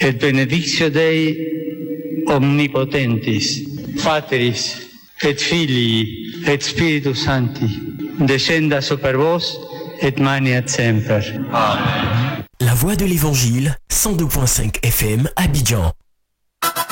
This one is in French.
et benedictio Dei omnipotentis, Patris et Filii et Spiritus Sancti, descenda super vos et maniat semper. Amen. La voix de l'Évangile, 102.5 FM, Abidjan.